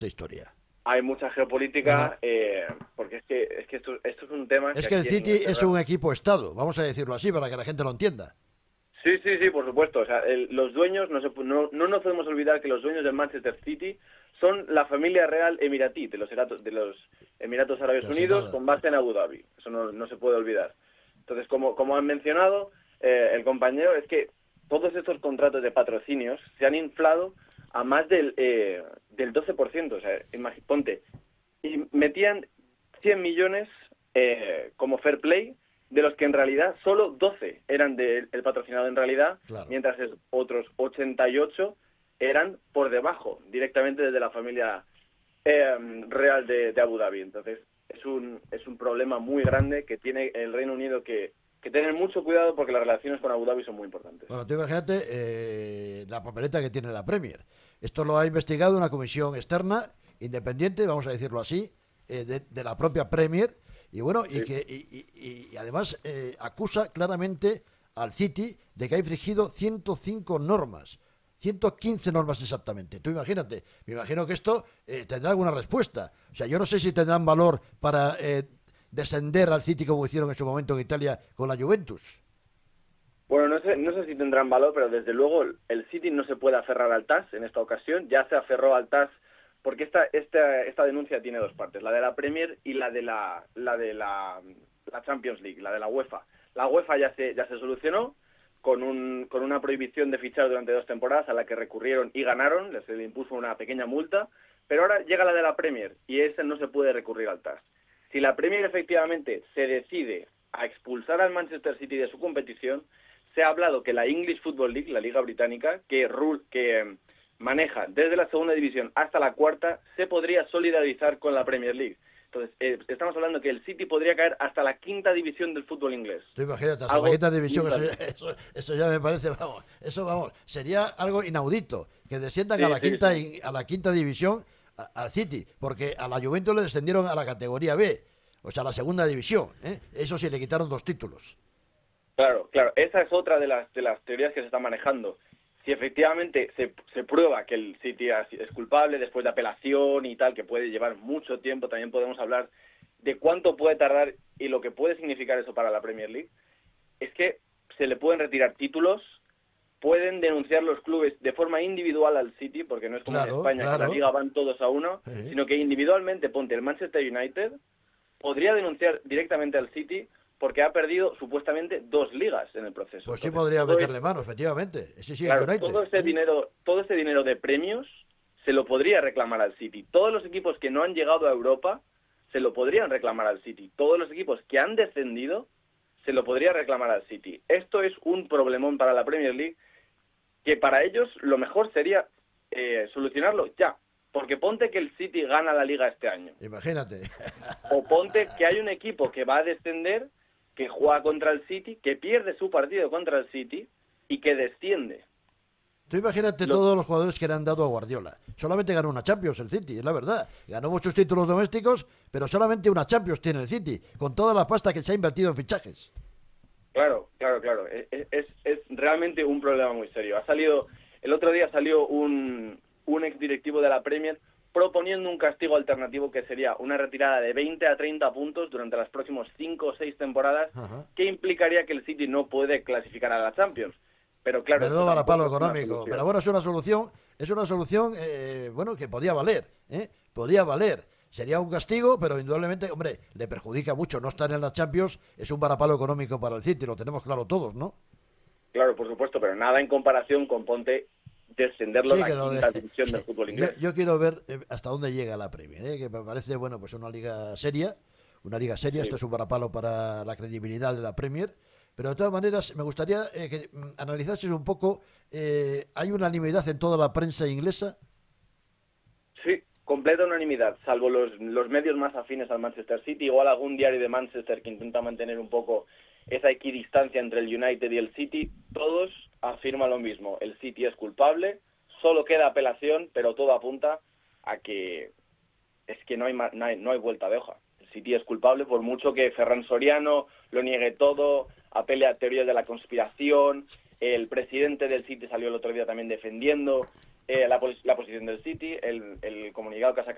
historia. Hay mucha geopolítica, porque es que esto es un tema... Es que el City es un equipo-estado, vamos a decirlo así, para que la gente lo entienda. Sí, sí, sí, por supuesto. O sea, los dueños, no nos podemos olvidar que los dueños del Manchester City son la familia real emiratí, de los Emiratos Árabes Unidos, con base en Abu Dhabi. Eso no se puede olvidar. Entonces, como han mencionado el compañero, es que todos estos contratos de patrocinios se han inflado a más del 12%. O sea, ponte, y metían 100 millones como fair play, de los que en realidad solo 12 eran del patrocinado en realidad, claro, mientras otros 88 eran por debajo, directamente desde la familia real de Abu Dhabi. Entonces, es un problema muy grande que tiene el Reino Unido que tener mucho cuidado, porque las relaciones con Abu Dhabi son muy importantes. Bueno, tú imagínate la papeleta que tiene la Premier. Esto lo ha investigado una comisión externa, independiente, vamos a decirlo así, de la propia Premier, y bueno, sí, y además acusa claramente al City de que ha infringido 105 normas. 115 normas exactamente. Tú imagínate, me imagino que esto tendrá alguna respuesta. O sea, yo no sé si tendrán valor para descender al City como hicieron en su momento en Italia con la Juventus. Bueno, no sé si tendrán valor, pero desde luego el City no se puede aferrar al TAS en esta ocasión. Ya se aferró al TAS porque esta denuncia tiene dos partes, la de la Premier y la de la Champions League, la de la UEFA. La UEFA ya se solucionó con una prohibición de fichar durante 2 temporadas, a la que recurrieron y ganaron, se le impuso una pequeña multa, pero ahora llega la de la Premier y esa no se puede recurrir al TAS. Si la Premier efectivamente se decide a expulsar al Manchester City de su competición, se ha hablado que la English Football League, la liga británica, que maneja desde la segunda división hasta la cuarta, se podría solidarizar con la Premier League. Entonces, estamos hablando que el City podría caer hasta la quinta división del fútbol inglés. Tú imagínate, hasta la quinta división, eso ya me parece, vamos, sería algo inaudito, que desciendan sí, a la quinta división al City, porque a la Juventus le descendieron a la categoría B, o sea, a la segunda división, eso sí, le quitaron 2 títulos. Claro, esa es otra de las teorías que se están manejando. Si efectivamente se prueba que el City es culpable después de apelación y tal, que puede llevar mucho tiempo, también podemos hablar de cuánto puede tardar y lo que puede significar eso para la Premier League, es que se le pueden retirar títulos, pueden denunciar los clubes de forma individual al City, porque no es como en España, que en la Liga van todos a uno, sino que individualmente, ponte, el Manchester United podría denunciar directamente al City porque ha perdido supuestamente 2 ligas en el proceso. Pues sí, podría meterle mano, efectivamente. Sí, claro, todo ese dinero de premios se lo podría reclamar al City. Todos los equipos que no han llegado a Europa se lo podrían reclamar al City. Todos los equipos que han descendido se lo podría reclamar al City. Esto es un problemón para la Premier League, que para ellos lo mejor sería solucionarlo ya. Porque ponte que el City gana la Liga este año. Imagínate. O ponte que hay un equipo que va a descender, que juega contra el City, que pierde su partido contra el City y que desciende. Tú imagínate todos los jugadores que le han dado a Guardiola. Solamente ganó una Champions el City, es la verdad. Ganó muchos títulos domésticos, pero solamente una Champions tiene el City, con toda la pasta que se ha invertido en fichajes. Claro. Es realmente un problema muy serio. El otro día salió un exdirectivo de la Premier proponiendo un castigo alternativo que sería una retirada de 20 a 30 puntos durante las próximas 5 o 6 temporadas, que implicaría que el City no puede clasificar a la Champions. Pero claro, perdón, para palo económico. Pero bueno, es una solución, bueno, que podía valer, podía valer. Sería un castigo, pero indudablemente, hombre, le perjudica mucho. No estar en la Champions es un varapalo económico para el City, lo tenemos claro todos, ¿no? Claro, por supuesto, pero nada en comparación con ponte descenderlo a la quinta división del fútbol inglés. Yo quiero ver hasta dónde llega la Premier, que me parece, bueno, pues una liga seria. Sí. Esto es un varapalo para la credibilidad de la Premier. Pero de todas maneras, me gustaría que analizases un poco, ¿hay unanimidad en toda la prensa inglesa? Sí, completa unanimidad, salvo los medios más afines al Manchester City, igual algún diario de Manchester que intenta mantener un poco esa equidistancia entre el United y el City. Todos afirman lo mismo, el City es culpable, solo queda apelación, pero todo apunta a que no hay vuelta de hoja. El City es culpable, por mucho que Ferran Soriano lo niegue todo, apele a teorías de la conspiración. El presidente del City salió el otro día también defendiendo la posición del City. El comunicado que ha sacado